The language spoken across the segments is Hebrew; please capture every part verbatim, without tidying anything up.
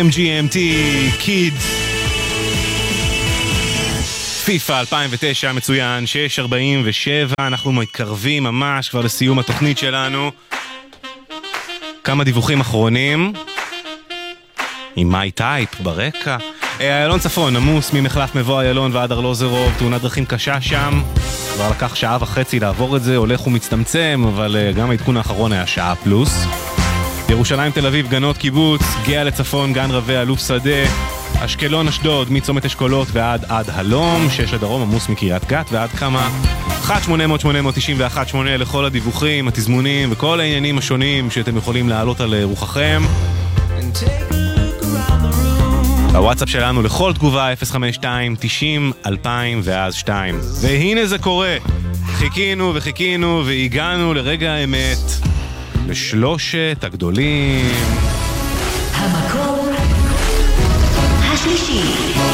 אם ג'י אם טי, Kids. פיפה אלפיים ותשע מצוין, שש ארבעים ושבע, אנחנו מתקרבים ממש כבר לסיום התוכנית שלנו. כמה דיווחים אחרונים. עם מי טייפ ברקע. איילון צפון, עמוס ממחלף מבוא איילון ועד ארלוזרוב, תאונת דרכים קשה שם. כבר לקח שעה וחצי לעבור את זה, הולך ומצטמצם, אבל גם העדכון האחרון היה שעה פלוס. ירושלים תל אביב, גנות קיבוץ, גאה לצפון, גן רבי, אלוף שדה, אשקלון אשדוד, מצומת אשכולות ועד עד הלום, שש לדרום, עמוס מקריית גת ועד כמה. אחת שמונה אפס אפס שמונה תשע אחת שמונה לכל הדיווחים, התזמונים וכל העניינים השונים שאתם יכולים להעלות על רוחכם. הוואטסאפ שלנו לכל תגובה אפס חמש שתיים תשעים אלפיים ואז שתיים. והנה זה קורה, חיכינו וחיכינו והגענו לרגע האמת, לשלושת הגדולים. המקום השלישי,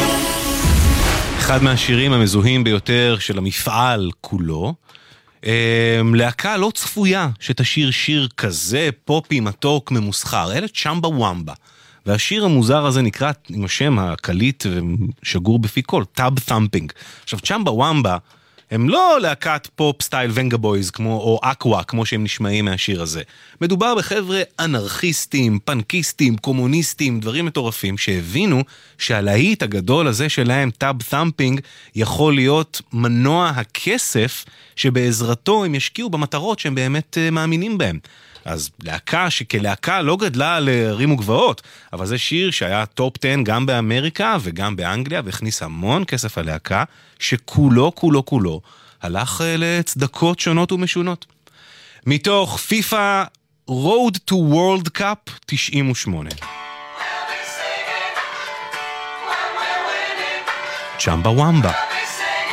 אחד מהשירים המזוהים ביותר של המפעל כולו. להקה לא צפויה שתשיר שיר כזה פופי מתוק ממוסחר, אלה צ'מבה וומבה. והשיר המוזר הזה נקרא עם השם הקליט ושגור בפי כל, טאב ת'מפינג. עכשיו צ'מבה וומבה הם לא להקת פופ סטייל ונגה בויז כמו, או אקווה כמו שהם נשמעים מהשיר הזה. מדובר בחבר'ה אנרכיסטים, פנקיסטים, קומוניסטים, דברים מטורפים שהבינו שהלהיט הגדול הזה שלהם, טאב ת'מפינג, יכול להיות מנוע הכסף שבעזרתו הם ישקיעו במטרות שהם באמת uh, מאמינים בהם. אז להקה שכלהקה לא גדלה לרים וגבעות, אבל זה שיר שהיה טופ עשר גם באמריקה וגם באנגליה, והכניס המון כסף על להקה, שכולו כולו כולו הלך לצדקות שונות ומשונות. מתוך פיפה Road to World Cup תשעים ושמונה. צ'מבה וומבה.